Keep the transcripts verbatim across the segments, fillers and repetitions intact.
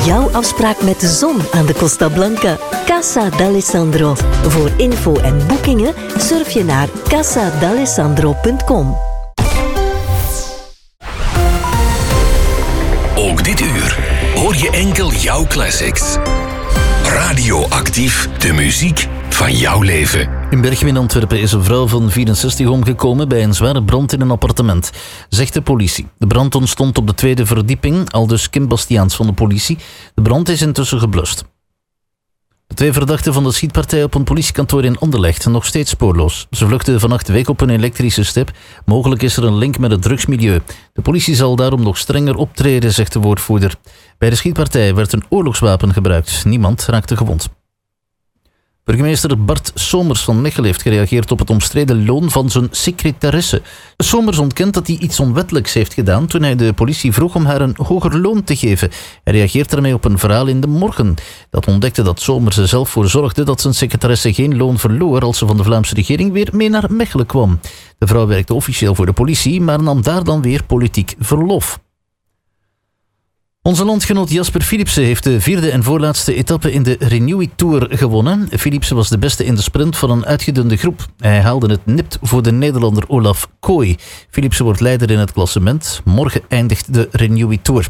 jouw afspraak met de zon aan de Costa Blanca. Casa d'Alessandro. Voor info en boekingen surf je naar casa d'alessandro punt com. Ook dit uur hoor je enkel jouw classics. Radioactief, de muziek van jouw leven. In Berchem in Antwerpen is een vrouw van vierenzestig omgekomen bij een zware brand in een appartement, zegt de politie. De brand ontstond op de tweede verdieping, aldus Kim Bastiaans van de politie. De brand is intussen geblust. De twee verdachten van de schietpartij op een politiekantoor in Anderlecht nog steeds spoorloos. Ze vluchtten vannacht weg op een elektrische step. Mogelijk is er een link met het drugsmilieu. De politie zal daarom nog strenger optreden, zegt de woordvoerder. Bij de schietpartij werd een oorlogswapen gebruikt. Niemand raakte gewond. Burgemeester Bart Somers van Mechelen heeft gereageerd op het omstreden loon van zijn secretaresse. Somers ontkent dat hij iets onwettelijks heeft gedaan toen hij de politie vroeg om haar een hoger loon te geven. Hij reageert daarmee op een verhaal in De Morgen. Dat ontdekte dat Somers er zelf voor zorgde dat zijn secretaresse geen loon verloor als ze van de Vlaamse regering weer mee naar Mechelen kwam. De vrouw werkte officieel voor de politie, maar nam daar dan weer politiek verlof. Onze landgenoot Jasper Philipsen heeft de vierde en voorlaatste etappe in de Renewy Tour gewonnen. Philipsen was de beste in de sprint van een uitgedunde groep. Hij haalde het nipt voor de Nederlander Olaf Kooi. Philipsen wordt leider in het klassement. Morgen eindigt de Renewy Tour.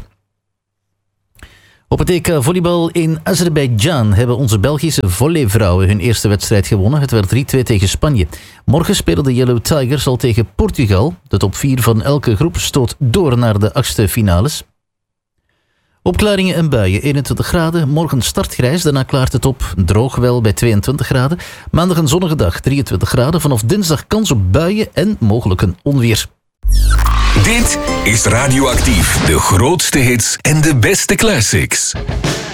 Op het E K volleybal in Azerbeidzjan hebben onze Belgische volleyvrouwen hun eerste wedstrijd gewonnen. Het werd drie-twee tegen Spanje. Morgen spelen de Yellow Tigers al tegen Portugal. De top vier van elke groep stoot door naar de achtste finales. Opklaringen en buien, eenentwintig graden. Morgen startgrijs, daarna klaart het op. Droog wel bij tweeëntwintig graden. Maandag een zonnige dag, drieëntwintig graden. Vanaf dinsdag kans op buien en mogelijk een onweer. Dit is Radioactief. De grootste hits en de beste classics.